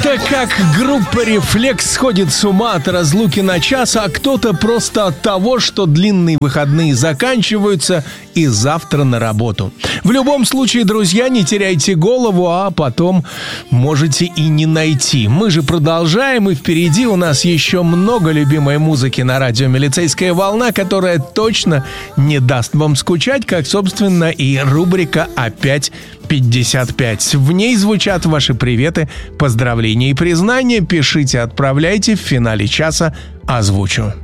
Кто-то, как группа «Рефлекс», сходит с ума от разлуки на час, а кто-то просто от того, что длинные выходные заканчиваются и завтра на работу. В любом случае, друзья, не теряйте голову, а потом можете и не найти. Мы же продолжаем, и впереди у нас еще много любимой музыки на радио «Милицейская волна», которая точно не даст вам скучать, как, собственно, и рубрика «Опять 55». В ней звучат ваши приветы, поздравления и признания. Пишите, отправляйте, в финале часа озвучу.